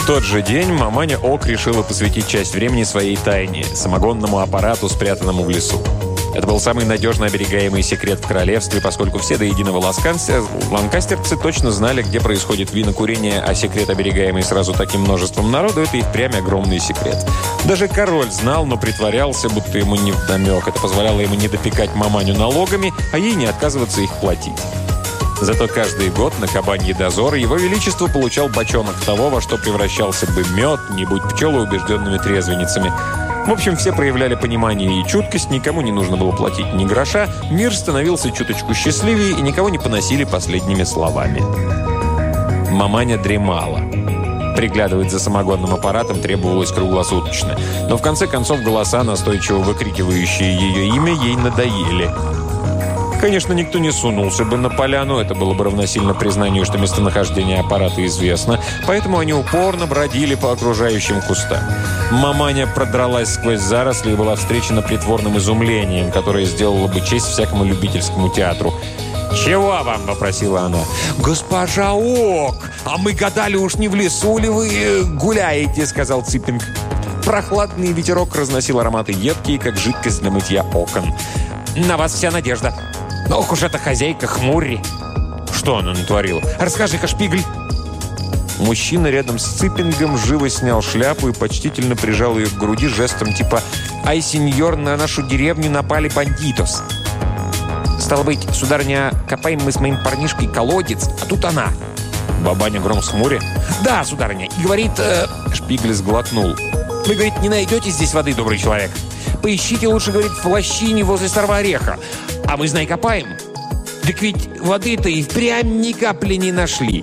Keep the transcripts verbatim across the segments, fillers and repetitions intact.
тот же день маманя Ок решила посвятить часть времени своей тайне – самогонному аппарату, спрятанному в лесу. Это был самый надежно оберегаемый секрет в королевстве, поскольку все до единого ланкастерцы, ланкастерцы точно знали, где происходит винокурение, а секрет, оберегаемый сразу таким множеством народу, это и впрямь огромный секрет. Даже король знал, но притворялся, будто ему невдомек. Это позволяло ему не допекать маманю налогами, а ей не отказываться их платить. Зато каждый год на кабаньи дозоры его величество получал бочонок того, во что превращался бы мед, не будь пчелы убежденными трезвенницами. В общем, все проявляли понимание и чуткость, никому не нужно было платить ни гроша, мир становился чуточку счастливее, и никого не поносили последними словами. Маманя дремала. Приглядывать за самогонным аппаратом требовалось круглосуточно. Но в конце концов голоса, настойчиво выкрикивающие ее имя, ей надоели. Конечно, никто не сунулся бы на поляну, это было бы равносильно признанию, что местонахождение аппарата известно, поэтому они упорно бродили по окружающим кустам. Маманя продралась сквозь заросли и была встречена притворным изумлением, которое сделало бы честь всякому любительскому театру. «Чего вам?» – попросила она. «Госпожа Ок, а мы гадали, уж не в лесу ли вы гуляете?» – сказал Циппинг. Прохладный ветерок разносил ароматы едкие, как жидкость для мытья окон. «На вас вся надежда. Ох уж эта хозяйка Хмурри!» «Что она натворила? Расскажи-ка, Шпигль!» Мужчина рядом с Циппингом живо снял шляпу и почтительно прижал ее к груди жестом типа «Ай, сеньор, на нашу деревню напали бандитос!» «Стало быть, сударыня, копаем мы с моим парнишкой колодец, а тут она!» Бабаня гром с Хмурри. «Да, сударыня!» И говорит... Э, Шпигль сглотнул. «Вы, говорит, не найдете здесь воды, добрый человек? Поищите лучше, говорит, в лощине возле Старого Ореха. А мы, знай, копаем. Так ведь воды-то и впрямь ни капли не нашли».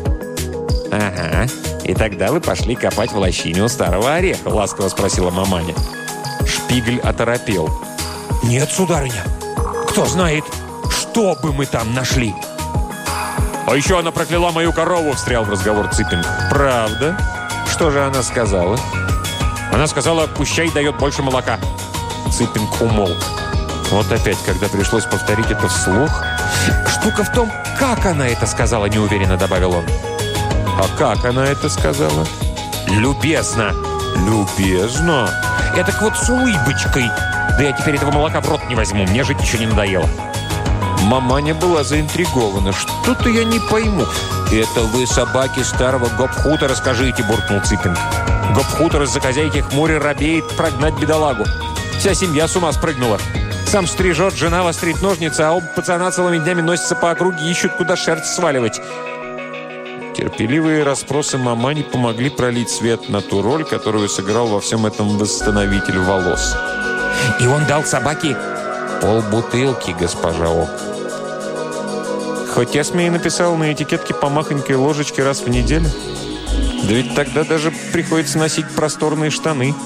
«Ага. И тогда вы пошли копать в лощине у Старого Ореха?» — ласково спросила маманя. Шпигль оторопел. «Нет, сударыня. Кто знает, что бы мы там нашли?» «А еще она прокляла мою корову!» — встрял в разговор Циппинг. «Правда? Что же она сказала?» «Она сказала, пущай дает больше молока». Циппинг умолк. Вот опять, когда пришлось повторить это вслух. «Штука в том, как она это сказала», — неуверенно добавил он. «А как она это сказала?» «Любезно». «Любезно?» «Этак вот с улыбочкой. Да я теперь этого молока в рот не возьму, мне жить еще не надоело». Маманя была заинтригована. «Что-то я не пойму». «Это вы, собаки старого Гопхута, расскажите», — буркнул Циппинг. «Гопхутер из-за хозяйки Хмури робеет прогнать бедолагу. Вся семья с ума спрыгнула. Сам стрижет, жена вострит ножницы, а оба пацана целыми днями носятся по округе и ищут, куда шерсть сваливать». Терпеливые расспросы мамани помогли пролить свет на ту роль, которую сыграл во всем этом восстановитель волос. «И он дал собаке полбутылки, госпожа Ок». «Хоть Эсме и написал на этикетке по махонькой ложечке раз в неделю. Да ведь тогда даже приходится носить просторные штаны».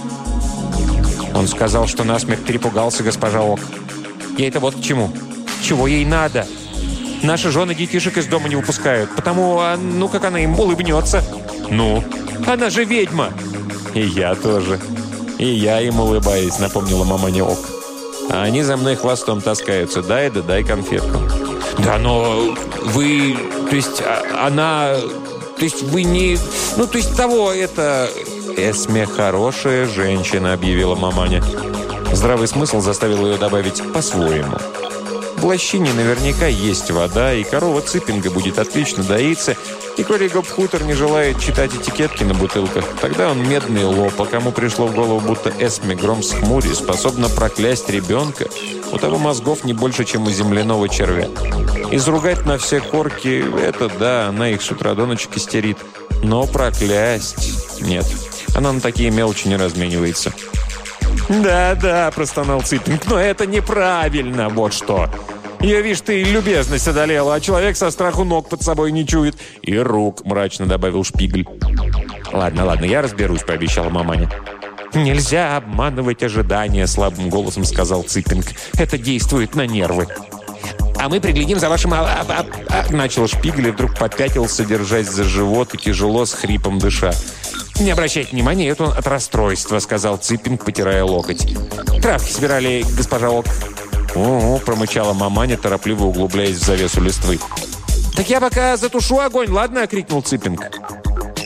«Он сказал, что насмерть перепугался, госпожа Ок. И это вот к чему. Чего ей надо? Наши жены детишек из дома не выпускают, потому, а, ну, как она им улыбнется». «Ну? Она же ведьма!» «И я тоже. И я им улыбаюсь», — напомнила маманя Ок. «А они за мной хвостом таскаются. Дай да дай конфетку». «Да, но вы... То есть она... То есть вы не... Ну, то есть того, это...» «Эсме хорошая женщина», — объявила маманя. Здравый смысл заставил ее добавить «по-своему». В лощине наверняка есть вода, и корова Циппинга будет отлично доиться. И коли Гопхутер не желает читать этикетки на бутылках, тогда он медный лоб, а кому пришло в голову, будто Эсме гром с Хмури способна проклясть ребенка, у того мозгов не больше, чем у земляного червя. Изругать на все корки – это да, она их с утра до ночи костерит. Но проклясть – нет. Она на такие мелочи не разменивается. «Да-да», – простонал Циппинг, – «но это неправильно, вот что. Ее, видишь, ты любезность одолела, а человек со страху ног под собой не чует. И рук», – мрачно добавил Шпигль. «Ладно, ладно, я разберусь», – пообещала маманя. «Нельзя обманывать ожидания», – слабым голосом сказал Циппинг. «Это действует на нервы». «А мы приглядим за вашим...» а, а, а, начал Шпигль и вдруг попятился, держась за живот и тяжело с хрипом дыша. «Не обращайте внимания, это он от расстройства», — сказал Циппинг, потирая локоть. «Травки собирали, госпожа Ок». «Угу», — промычала маманя, торопливо углубляясь в завесу листвы. «Так я пока затушу огонь, ладно?» — крикнул Циппинг.